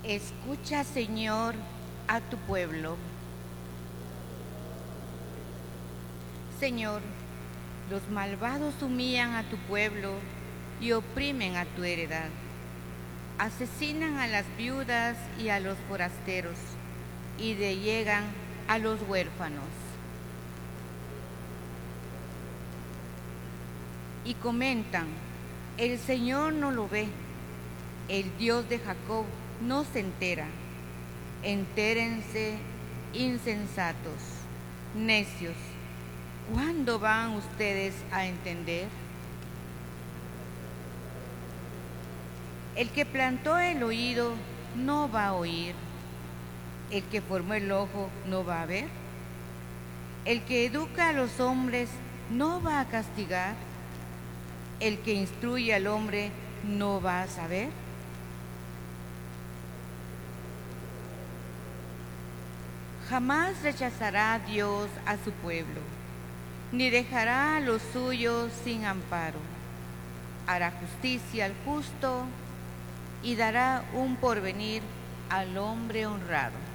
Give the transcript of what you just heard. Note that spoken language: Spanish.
Escucha, Señor, a tu pueblo. Señor, los malvados humillan a tu pueblo y oprimen a tu heredad. Asesinan a las viudas y a los forasteros y dellegan a los huérfanos. Y comentan, el Señor no lo ve, el Dios de Jacob no se entera. Entérense, insensatos, necios, ¿cuándo van ustedes a entender? El que plantó el oído no va a oír, el que formó el ojo no va a ver, el que educa a los hombres no va a castigar, el que instruye al hombre no va a saber. Jamás rechazará Dios a su pueblo, ni dejará a los suyos sin amparo. Hará justicia al justo y dará un porvenir al hombre honrado.